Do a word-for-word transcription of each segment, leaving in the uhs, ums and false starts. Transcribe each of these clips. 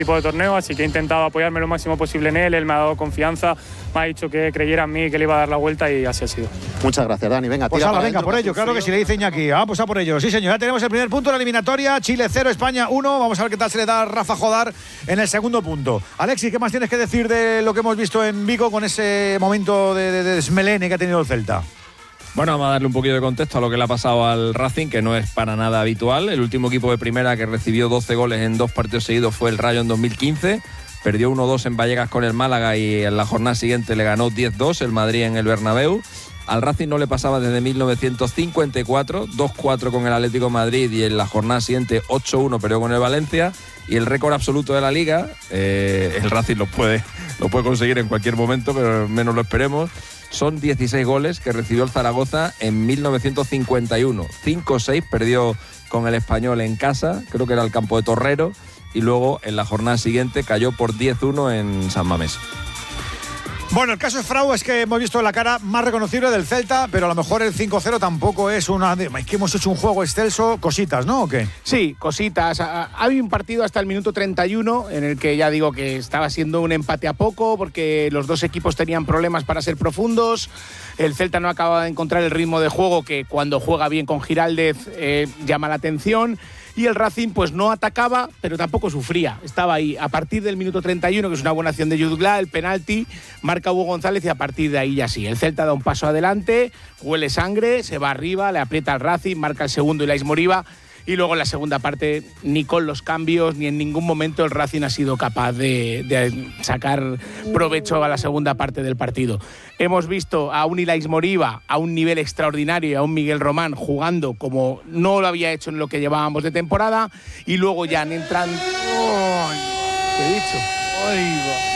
tipo de torneo, así que he intentado apoyarme lo máximo posible en él. Él me ha dado confianza, me ha dicho que creyera en mí, que le iba a dar la vuelta y así ha sido. Muchas gracias, Dani. Venga, pues tira ala, para venga, adentro, por ello, claro que sí, le dice Iñaki. Ah, pues a por ello. Sí, señor, ya tenemos el primer punto de la eliminatoria. Chile cero, España uno. Vamos a ver qué tal se le da a Rafa Jodar en el segundo punto. Alexis, ¿qué más tienes que decir de lo que hemos visto en Vigo con ese momento de, de, de desmelene que ha tenido el Celta? Bueno, vamos a darle un poquito de contexto a lo que le ha pasado al Racing, que no es para nada habitual. El último equipo de primera que recibió doce goles en dos partidos seguidos fue el Rayo en dos mil quince. Perdió uno dos en Vallecas con el Málaga y en la jornada siguiente le ganó diez dos el Madrid en el Bernabéu. Al Racing no le pasaba desde mil novecientos cincuenta y cuatro, dos cuatro con el Atlético de Madrid y en la jornada siguiente ocho uno perdió con el Valencia. Y el récord absoluto de la Liga, eh, el Racing lo puede, lo puede conseguir en cualquier momento, pero menos lo esperemos. Son dieciséis goles que recibió el Zaragoza en mil novecientos cincuenta y uno. cinco seis perdió con el Español en casa, creo que era el campo de Torrero, y luego en la jornada siguiente cayó por diez uno en San Mamés. Bueno, el caso de Frau es que hemos visto la cara más reconocible del Celta, pero a lo mejor el cinco cero tampoco es una... Es que hemos hecho un juego excelso, cositas, ¿no? ¿O qué? Sí, cositas. Había un partido hasta el minuto treinta y uno en el que ya digo que estaba siendo un empate a poco porque los dos equipos tenían problemas para ser profundos. El Celta no acababa de encontrar el ritmo de juego que cuando juega bien con Giraldez eh, llama la atención. Y el Racing pues no atacaba, pero tampoco sufría. Estaba ahí. A partir del minuto treinta y uno, que es una buena acción de Yudglá, el penalti, marca Hugo González y a partir de ahí ya sí. El Celta da un paso adelante, huele sangre, se va arriba, le aprieta al Racing, marca el segundo y Ilais Moriba. Y luego en la segunda parte, ni con los cambios, ni en ningún momento el Racing ha sido capaz de, de sacar provecho a la segunda parte del partido. Hemos visto a un Ilais Moriba a un nivel extraordinario y a un Miguel Román jugando como no lo había hecho en lo que llevábamos de temporada. Y luego ya entran... ¡Oh! ¿Qué he dicho? ¡Ay, va!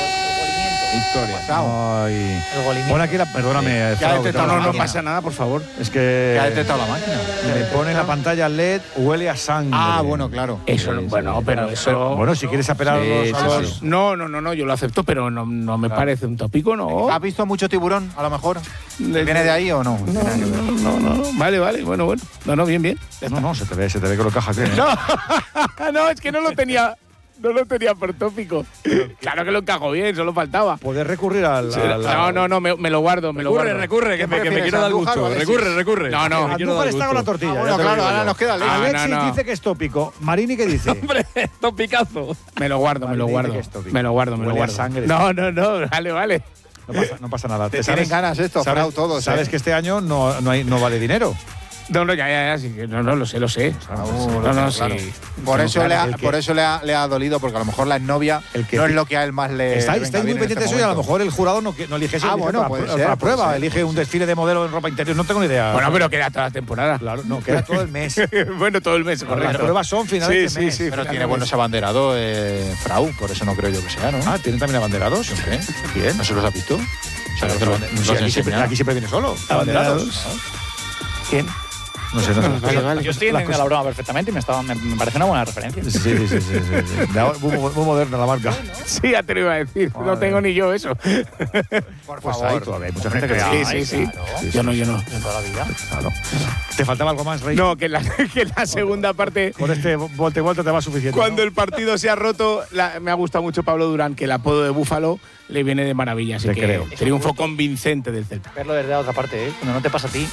Historia. Ay. Pon aquí la... Perdóname. Sí. Frau, que no, no, no pasa nada, por favor. Es que... ¿Qué ha detectado la máquina? Me pone en la pantalla L E D, huele a sangre. Ah, bueno, claro. Eso, Sí, bueno, sí, pero sí. eso... Bueno, si quieres apelar Sí, a los... a sí, los- sí. No, no, no, no, yo lo acepto, pero no, no me parece un tópico, ¿no? ¿Has visto mucho tiburón, a lo mejor? ¿Viene de ahí o no? No, no, no, no, no. Vale, vale, bueno, bueno. No, no, bien, bien. No, no, se te ve, se te ve que lo caja aquí. ¿eh? No, no, es que no lo tenía, no lo tenía por tópico. Claro que lo encajo bien, solo faltaba. Poder recurrir al... al- No, no, no, me, me lo guardo, me lo Recurre, guardo. recurre, que me, que me quiero dar Andújar o gusto. Alexis? Recurre, recurre. No, no. Me quiero Andújar dar está con la gusto. tortilla. Ah, ya bueno, te lo claro, digo ahora yo. nos queda Alexis. Ah, Alexis no, no. dice que es tópico. Marini, ¿qué dice? Hombre, topicazo. Me lo guardo, me lo Vale, guardo. dice que es tópico. Me lo guardo, me lo Huele a guardo. sangre. No, no, no, vale, vale. No pasa, no pasa nada. Te sabes- tienen ganas esto, sabes- Frau, todos, Sabes ¿eh? que este año no, no, hay, no vale dinero. No, no, ya, ya, ya, sí, que no, no, lo sé, lo sé. Uh, No, no, claro. sí. Por No, eso, claro, le, ha, el que- por eso le, ha, le ha dolido, porque a lo mejor la exnovia El que no pi- es lo que a él más le. Estáis, venga estáis muy bien en pendientes de este eso y a lo momento. mejor el jurado no, no elige eso. Ah, elige bueno, para, puede para ser, la puede prueba. ser, Elige puede un ser. desfile de modelo en ropa interior. No tengo ni idea. Bueno, pero queda toda la temporada. Claro, no, queda todo el mes. Bueno, todo el mes, Las correcto. pruebas son finales Sí, de mes. sí, sí. Pero Final tiene de buenos mes. abanderados, eh, Frau, por eso no creo yo que sea, ¿no? Ah, ¿tienen también abanderados? ¿Qué? Bien. ¿No se los has visto? O sea, Pero que no, los- no, los sí, aquí, siempre, enseñan. aquí siempre viene solo. Abanderados. ¿Quién? No sé, no sé. Vale, vale. Yo estoy Las entendiendo la broma perfectamente y me, estaba, me, me parece una buena referencia. Sí, sí, sí, sí, sí, sí. De ahora, muy, muy moderna la marca. Sí, ya te lo iba a decir. No Joder. tengo ni yo eso. Por Pues favor. ahí todavía hay mucha gente que... Sí, sí, sí. Yo no, yo no. De toda la vida. Claro. ¿Te faltaba algo más, Rey? No, que en la, que en la segunda parte, Con este volte vuelta te va suficiente. cuando ¿no? el partido se ha roto, la- me ha gustado mucho Pablo Durán, que el apodo de Búfalo le viene de maravilla. Así Te que creo. triunfo convincente del Celta. Verlo desde la otra parte, ¿eh? Cuando no te pasa a ti.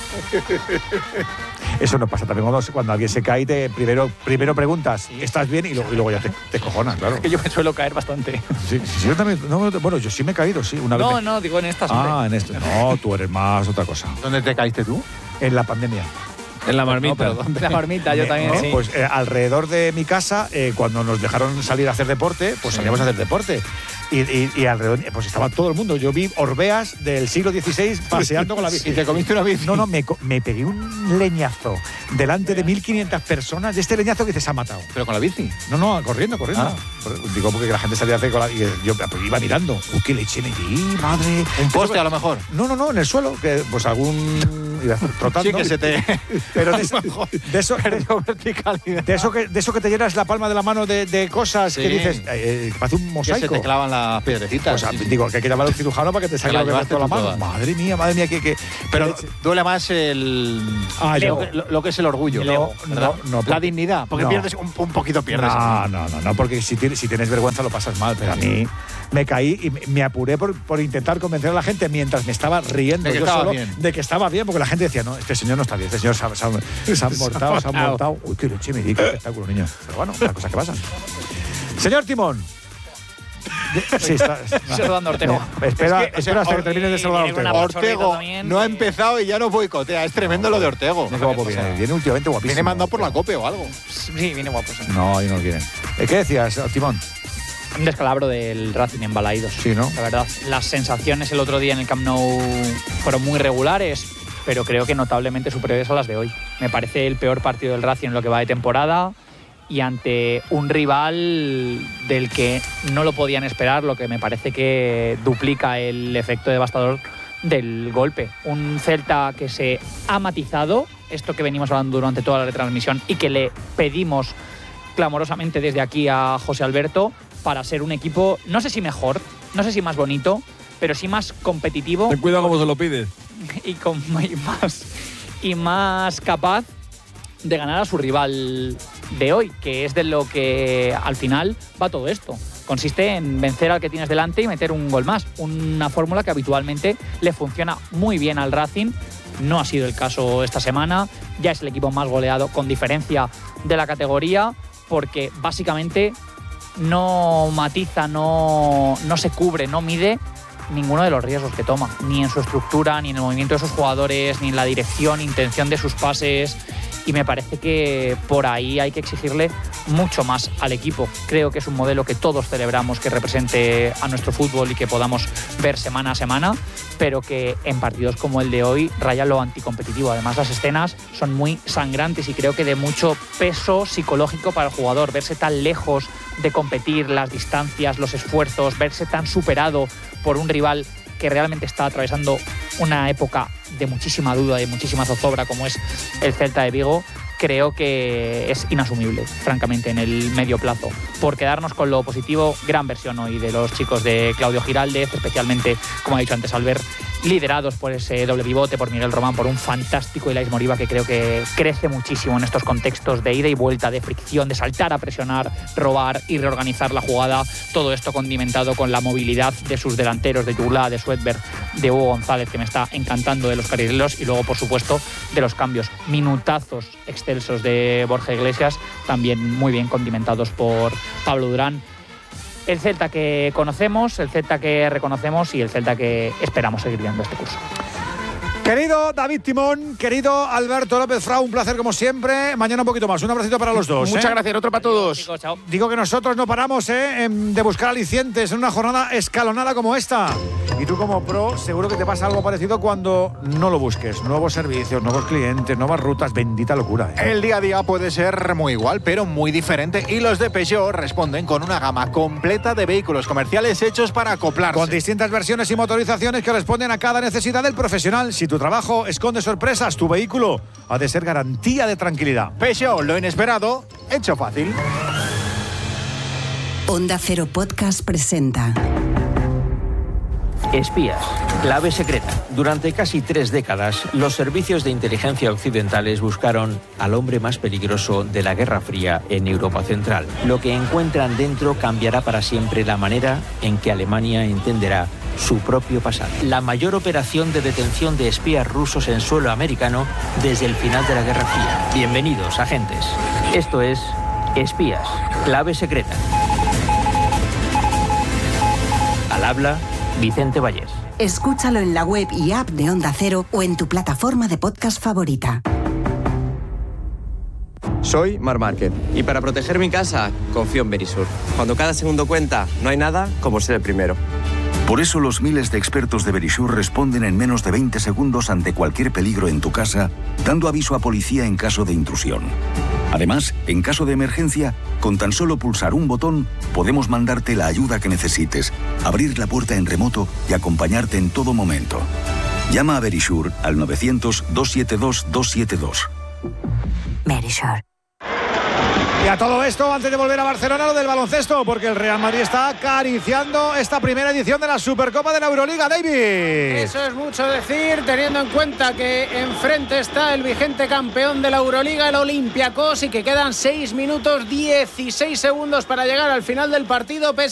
Eso no pasa también cuando, cuando alguien se cae, te primero, primero preguntas, ¿estás bien? Y luego, y luego ya te, te cojonas, claro. Que yo me suelo caer bastante. Sí, sí, sí, yo también, no, bueno, yo sí me he caído, sí, una vez. No, me- no, digo en estas. Ah, en esto. No, tú eres más otra cosa. ¿Dónde te caíste tú? En la pandemia. En la marmita. No, pero ¿dónde? La marmita, yo Eh, también, ¿no? sí. Pues eh, alrededor de mi casa, eh, cuando nos dejaron salir a hacer deporte, pues salíamos a hacer deporte. Y, y, y alrededor, pues estaba todo el mundo. Yo vi orbeas del siglo dieciséis paseando con la bici. ¿Y te comiste una bici? No, no, me, co- me pegué un leñazo delante de mil quinientas personas. De este leñazo que te se ha matado. ¿Pero con la bici? No, no, corriendo, corriendo. Ah. Digo, porque la gente salía a hacer con la. Y yo pues, iba mirando. Uy, qué leche en allí, madre. ¿Un poste a lo mejor? No, no, no, en el suelo. Que, pues algún. Iba trotando. Sí, que se te. Pero de, eso- de eso. Perdió verticalidad. De eso, que, de eso que te llenas la palma de la mano de, de cosas Sí. que dices, eh, eh, parece un Que mosaico. se te clavan la, algunas piedrecitas. O sea, digo, que hay que llamar al cirujano para que te saque lo que llevaste toda la tú mano. todas. Madre mía, madre mía, que... que Pero duele más el... Ah, lo, yo- que, lo- lo que es el orgullo. El ego, ¿verdad? no, no, La porque- dignidad. Porque no. pierdes un, un poquito pierdes. No, no, no, no, porque si tienes, si tienes vergüenza lo pasas mal, pero a mí me caí y me, me apuré por, por intentar convencer a la gente mientras me estaba riendo De que yo estaba solo bien. de que estaba bien, porque la gente decía, no, este señor no está bien, este señor se ha, se ha- se ha mortado, se ha mortado. Uy, qué leche me di, qué espectáculo, niño. Pero bueno, las cosas que pasan. Señor Timón. Sí, está. Saludando a Ortego. Eh, Espera, Es que, o sea, espera hasta que Or- termines de saludar a viene con Ortego. una Chorrito Ortego también, no ha que- empezado y ya nos boicotea. Es tremendo lo de Ortego. Mira qué guapo viene, viene últimamente guapísimo. Viene mandado por la COPE o algo. Sí, viene guapo. Sí. No, ahí no lo quieren. Eh, ¿Qué decías, Timón? Un descalabro del Racing en Balaidos. Sí, ¿no? La verdad, las sensaciones el otro día en el Camp Nou fueron muy regulares, pero creo que notablemente superiores a las de hoy. Me parece el peor partido del Racing en lo que va de temporada y ante un rival del que no lo podían esperar, lo que me parece que duplica el efecto devastador del golpe. Un Celta que se ha matizado, esto que venimos hablando durante toda la retransmisión y que le pedimos clamorosamente desde aquí a José Alberto para ser un equipo, no sé si mejor, no sé si más bonito, pero sí más competitivo Ten cuidado como se lo pides. y, con, y, más, y más capaz de ganar a su rival de hoy, que es de lo que al final va todo esto. Consiste en vencer al que tienes delante y meter un gol más. Una fórmula que habitualmente le funciona muy bien al Racing. No ha sido el caso esta semana. Ya es el equipo más goleado con diferencia de la categoría, porque básicamente no matiza, no, no se cubre, no mide ninguno de los riesgos que toma, ni en su estructura, ni en el movimiento de sus jugadores, ni en la dirección, intención de sus pases. Y me parece que por ahí hay que exigirle mucho más al equipo. Creo que es un modelo que todos celebramos, que represente a nuestro fútbol y que podamos ver semana a semana, pero que en partidos como el de hoy raya lo anticompetitivo. Además, las escenas son muy sangrantes y creo que de mucho peso psicológico para el jugador. Verse tan lejos de competir, las distancias, los esfuerzos, verse tan superado por un rival que realmente está atravesando una época de muchísima duda, de muchísima zozobra, como es el Celta de Vigo, creo que es inasumible, francamente, en el medio plazo. Por quedarnos con lo positivo, gran versión hoy de los chicos de Claudio Giraldez, especialmente, como ha dicho antes Albert, liderados por ese doble pivote, por Miguel Román, por un fantástico Ilais Moriba que creo que crece muchísimo en estos contextos de ida y vuelta, de fricción, de saltar a presionar, robar y reorganizar la jugada. Todo esto condimentado con la movilidad de sus delanteros, de Yula, de Sweatberg, de Hugo González, que me está encantando, de los carrileros, y luego, por supuesto, de los cambios. Minutazos excelsos de Borja Iglesias, también muy bien condimentados por Pablo Durán. El Celta que conocemos, el Celta que reconocemos y el Celta que esperamos seguir viendo este curso. Querido David Timón, querido Alberto López Frau, un placer como siempre. Mañana un poquito más. Un abracito para los dos. Muchas ¿eh? gracias, otro para todos. Chicos, chao. Digo que nosotros no paramos ¿eh? en- de buscar alicientes en una jornada escalonada como esta. Y tú como pro seguro que te pasa algo parecido cuando no lo busques. Nuevos servicios, nuevos clientes, nuevas rutas. Bendita locura. ¿eh? El día a día puede ser muy igual, pero muy diferente. Y los de Peugeot responden con una gama completa de vehículos comerciales hechos para acoplarse. Con distintas versiones y motorizaciones que responden a cada necesidad del profesional. Si tu trabajo esconde sorpresas, tu vehículo ha de ser garantía de tranquilidad. Peugeot, lo inesperado, hecho fácil. Onda Cero Podcast presenta Espías, clave secreta. Durante casi tres décadas, los servicios de inteligencia occidentales buscaron al hombre más peligroso de la Guerra Fría en Europa Central. Lo que encuentran dentro cambiará para siempre la manera en que Alemania entenderá su propio pasado. La mayor operación de detención de espías rusos en suelo americano desde el final de la Guerra Fría. Bienvenidos, agentes. Esto es Espías, clave secreta. Al habla Vicente Vallés. Escúchalo en la web y app de Onda Cero o en tu plataforma de podcast favorita. Soy Marc Márquez y para proteger mi casa confío en Verisur. Cuando cada segundo cuenta, no hay nada como ser el primero. Por eso los miles de expertos de Verisur responden en menos de veinte segundos ante cualquier peligro en tu casa, dando aviso a policía en caso de intrusión. Además, en caso de emergencia, con tan solo pulsar un botón, podemos mandarte la ayuda que necesites, abrir la puerta en remoto y acompañarte en todo momento. Llama a Verisur al novecientos, doscientos setenta y dos, doscientos setenta y dos. Verisur. Y a todo esto, antes de volver a Barcelona, lo del baloncesto, porque el Real Madrid está acariciando esta primera edición de la Supercopa de la Euroliga, David. Eso es mucho decir, teniendo en cuenta que enfrente está el vigente campeón de la Euroliga, el Olympiacos, y que quedan seis minutos dieciséis segundos para llegar al final del partido. Pese